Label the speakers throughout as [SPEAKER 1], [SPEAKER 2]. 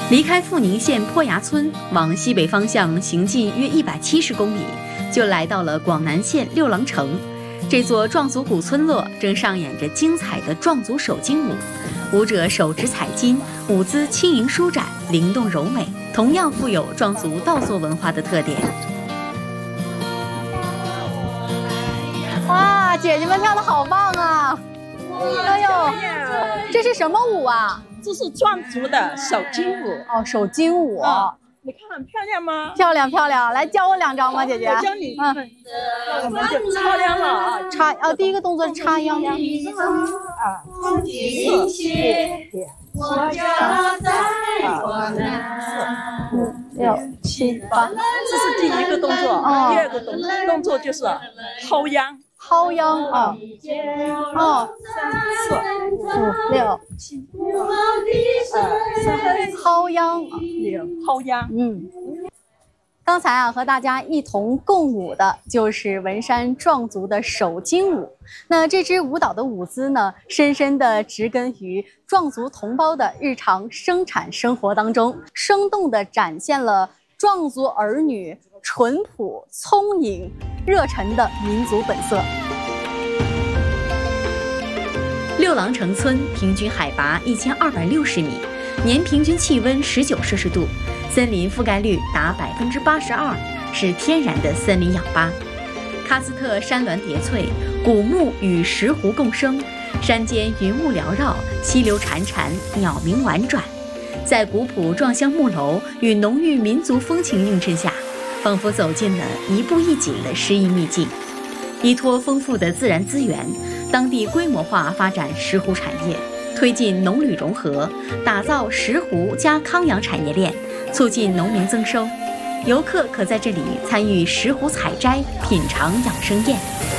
[SPEAKER 1] 离开富宁县坡崖村，往西北方向行进约170公里，就来到了广南县六郎城。这座壮族古村落正上演着精彩的壮族手巾舞，舞者手执彩巾，舞姿轻盈舒展，灵动柔美，同样富有壮族稻作文化的特点。
[SPEAKER 2] 哇，姐姐们跳得好棒啊！哎呦，这是什么舞啊？
[SPEAKER 3] 这是壮族的手巾舞
[SPEAKER 2] 哦，手巾舞。
[SPEAKER 3] 你看很漂亮吗？
[SPEAKER 2] 漂亮漂亮，来教我2招吗，姐姐？
[SPEAKER 3] 我教你。我们就插秧了啊！
[SPEAKER 2] 第一个动作是插秧。
[SPEAKER 3] 1、2、3、4、5、6、7、8，这是第一个动作。第二个动作就是薅秧。
[SPEAKER 2] 薅秧啊！1、2、3、4、5、6、7、薅秧
[SPEAKER 3] 薅秧。
[SPEAKER 2] 刚才和大家一同共舞的就是文山壮族的手巾舞。那这支舞蹈的舞姿呢，深深地植根于壮族同胞的日常生产生活当中，生动地展现了壮族儿女淳朴、聪颖、热忱的民族本色。
[SPEAKER 1] 六郎城村平均海拔1260米，年平均气温19摄氏度，森林覆盖率达82%，是天然的森林氧吧。喀斯特山峦叠翠，古木与石湖共生，山间云雾缭绕，溪流潺潺，鸟鸣婉转。在古朴壮乡木楼与浓郁民族风情映衬下，仿佛走进了一步一景的诗意秘境。依托丰富的自然资源，当地规模化发展石湖产业，推进农旅融合，打造石湖加康养产业链，促进农民增收。游客可在这里参与石湖采摘，品尝养生宴。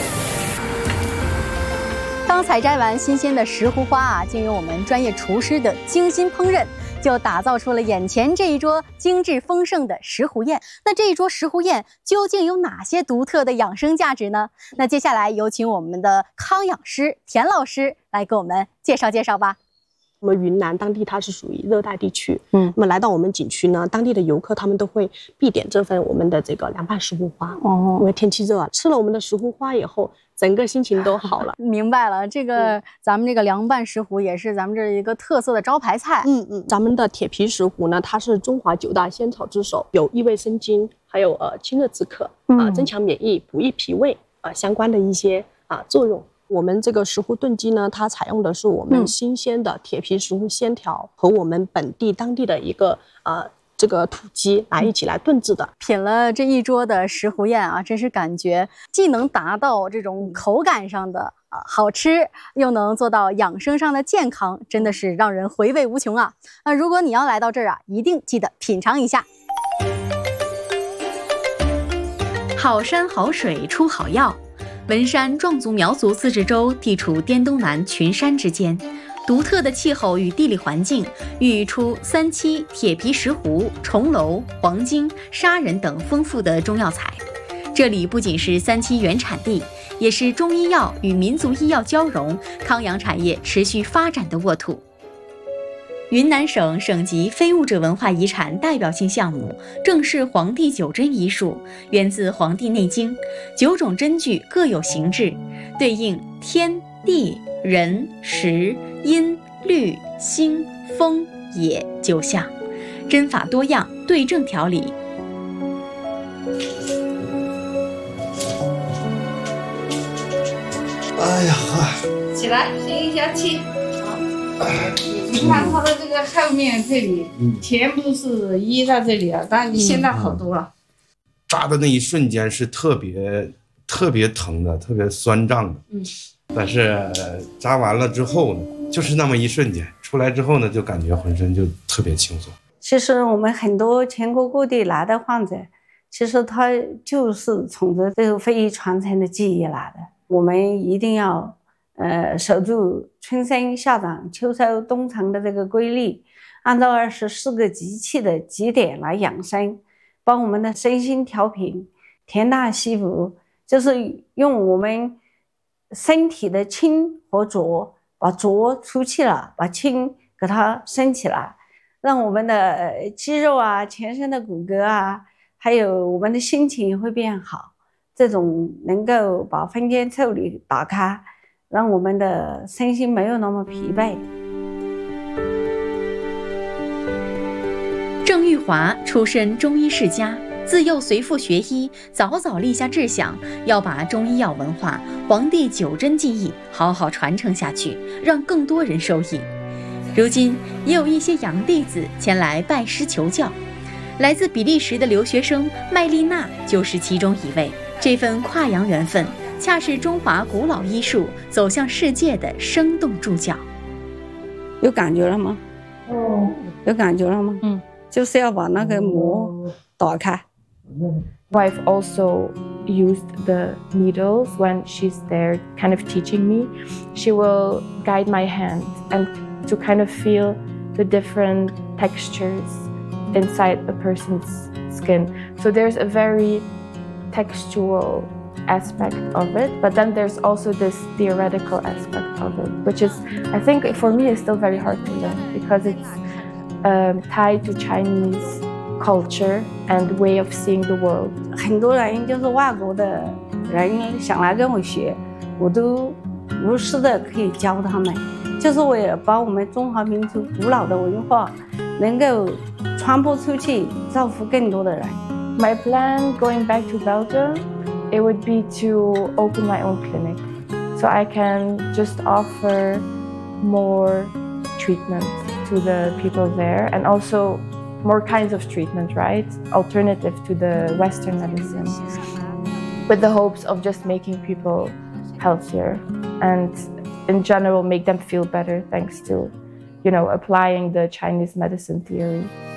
[SPEAKER 2] 刚采摘完新鲜的石湖花经由我们专业厨师的精心烹饪，就打造出了眼前这一桌精致丰盛的石湖宴。那这一桌石湖宴究竟有哪些独特的养生价值呢？那接下来有请我们的康养师田老师来给我们介绍介绍吧。
[SPEAKER 4] 我们云南当地它是属于热带地区，那么来到我们景区呢，当地的游客他们都会必点这份我们的这个凉拌石斛花。因为天气热，吃了我们的石斛花以后，整个心情都好了。
[SPEAKER 2] 明白了，这个咱们这个凉拌石斛也是咱们这一个特色的招牌菜。
[SPEAKER 4] 咱们的铁皮石斛呢，它是中华9大仙草之首，有益胃生津，还有清热止渴增强免疫、补益脾胃相关的一些作用。我们这个石斛炖鸡呢，它采用的是我们新鲜的铁皮石斛鲜条和我们本地当地的一个这个土鸡来一起来炖制的。
[SPEAKER 2] 品了这一桌的石斛宴真是感觉既能达到这种口感上的好吃，又能做到养生上的健康，真的是让人回味无穷啊！那如果你要来到这儿一定记得品尝一下。
[SPEAKER 1] 好山好水出好药。文山壮族苗族自治州地处滇东南群山之间，独特的气候与地理环境孕育出三七、铁皮石斛、重楼、黄精、砂仁等丰富的中药材。这里不仅是三七原产地，也是中医药与民族医药交融、康养产业持续发展的沃土。云南省省级非物质文化遗产代表性项目正是黄帝九针医术，源自《黄帝内经》，9种针具各有形制，对应天地人时阴律星风野9项，针法多样，对症调理。
[SPEAKER 5] 哎呀，
[SPEAKER 6] 起来吸一下气。你看它的这个后面这里全部是淤在这里啊，但你现在好多了。
[SPEAKER 5] 扎的那一瞬间是特别疼的，特别酸胀的。但是扎完了之后呢，就是那么一瞬间，出来之后呢，就感觉浑身就特别轻松。
[SPEAKER 6] 其实我们很多全国各地来的患者，其实他就是从着这个非遗传承的技艺来的。我们一定要守住春生夏长秋收冬藏的这个规律，按照24个节气的节点来养生，帮我们的身心调平，田纳西服，就是用我们身体的清和浊，把浊出去了，把清给它升起来。 让我们的肌肉啊、全身的骨骼啊，还有我们的心情会变好。这种能够把分间腠理打开，让我们的身心没有那么疲惫。
[SPEAKER 1] 郑玉华出身中医世家，自幼随父学医，早早立下志向，要把中医药文化、黄帝九针技艺好好传承下去，让更多人受益。如今也有一些洋弟子前来拜师求教，来自比利时的留学生麦丽娜就是其中一位。这份跨洋缘分，恰是中华古老医术走向世界的生动注脚。
[SPEAKER 6] 有感觉了吗？有感觉了吗？就是要把那个膜打开。
[SPEAKER 7] I've also used the needles when she's there kind of teaching me. She will guide my hand and to kind of feel the different textures inside a person's skin. So there's a very textual aspect of it, but then there's also this theoretical aspect of it, which is, I think for me, is still very hard to learn because it's tied to Chinese culture and way of seeing the world.
[SPEAKER 6] 很多人就是外国的人想来跟我学，我都无私的可以教他们，就是为了把我们中华民族古老的文化能够传播出去，造福更多的人。
[SPEAKER 7] My plan going back to Belgium, it would be to open my own clinic, so I can just offer more treatment to the people there, and also more kinds of treatment, right? Alternative to the Western medicine, with the hopes of just making people healthier and in general make them feel better thanks to, applying the Chinese medicine theory.